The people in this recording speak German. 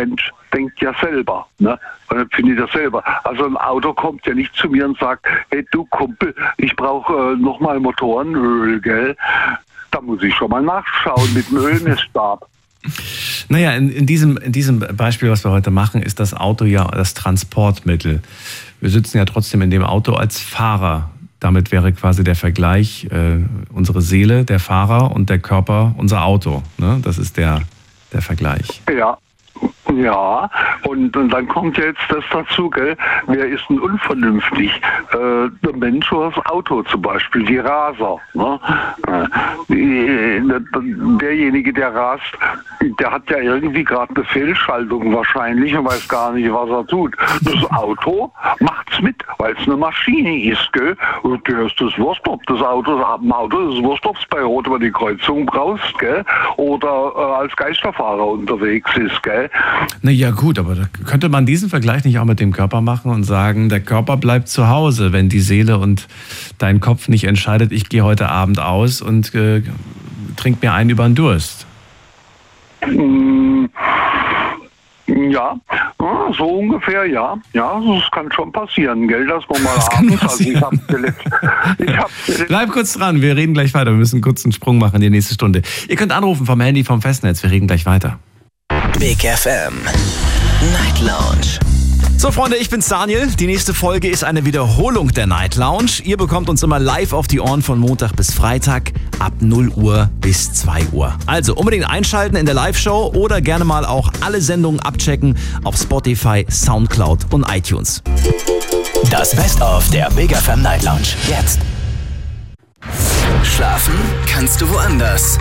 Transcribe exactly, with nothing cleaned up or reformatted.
Mensch denkt ja selber, ne? Und findet ja selber. Also ein Auto kommt ja nicht zu mir und sagt, hey du Kumpel, ich brauche äh, nochmal Motorenöl, gell? Da muss ich schon mal nachschauen mit dem Ölmessstab. Naja, in, in, diesem, in diesem Beispiel, was wir heute machen, ist das Auto ja das Transportmittel. Wir sitzen ja trotzdem in dem Auto als Fahrer. Damit wäre quasi der Vergleich, äh, unsere Seele, der Fahrer, und der Körper, unser Auto. Ne? Das ist der, der Vergleich. Ja. Ja, und, und dann kommt jetzt das dazu, gell? Wer ist denn unvernünftig? Äh, der Mensch oder das Auto zum Beispiel, die Raser. Ne? Äh, die, derjenige, der rast, der hat ja irgendwie gerade eine Fehlschaltung wahrscheinlich und weiß gar nicht, was er tut. Das Auto macht's mit, weil es eine Maschine ist, gell? Und der ist das Wurst, ob das Auto, am Auto ist es Wurst, ob es bei Rot über die Kreuzung brauchst, gell? Oder äh, als Geisterfahrer unterwegs ist, gell? Na ja, gut, aber da könnte man diesen Vergleich nicht auch mit dem Körper machen und sagen, der Körper bleibt zu Hause, wenn die Seele und dein Kopf nicht entscheidet, ich gehe heute Abend aus und äh, trink mir einen über den Durst. Mm, ja, so ungefähr, ja. Ja, das kann schon passieren, gell, dass man mal abends, also ich hab's zuletzt, ich hab's zuletzt. Bleib kurz dran, wir reden gleich weiter, wir müssen kurz einen Sprung machen in die nächste Stunde. Ihr könnt anrufen vom Handy, vom Festnetz, wir reden gleich weiter. Big F M Night Lounge. So Freunde, ich bin's Daniel. Die nächste Folge ist eine Wiederholung der Night Lounge. Ihr bekommt uns immer live auf die Ohren von Montag bis Freitag ab null Uhr bis zwei Uhr. Also unbedingt einschalten in der Live-Show oder gerne mal auch alle Sendungen abchecken auf Spotify, Soundcloud und iTunes. Das Best-of der Big F M Night Lounge. Jetzt. Schlafen kannst du woanders.